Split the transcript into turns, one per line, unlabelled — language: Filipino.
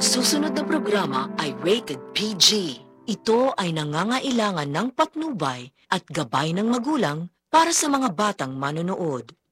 Susunod na programa ay rated PG. Ito ay nangangailangan ng patnubay at gabay ng magulang para sa mga batang manonood.